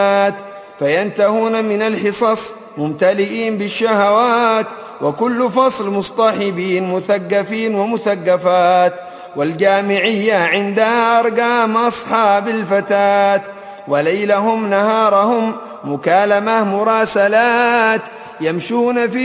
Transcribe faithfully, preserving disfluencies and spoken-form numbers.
فينتهون من الحصص ممتلئين بالشهوات، وكل فصل مصطحبين مثقفين ومثقفات، والجامعية عندها أرقام أصحاب الفتات، وليلهم نهارهم مكالمة مراسلات، يمشون في